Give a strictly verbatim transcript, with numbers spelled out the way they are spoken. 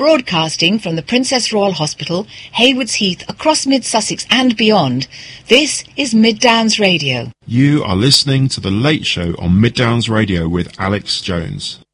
Broadcasting from the Princess Royal Hospital, Haywards Heath, across Mid-Sussex and beyond, this is Mid Downs Radio. You are listening to The Late Show on Mid Downs Radio with Alex Jones.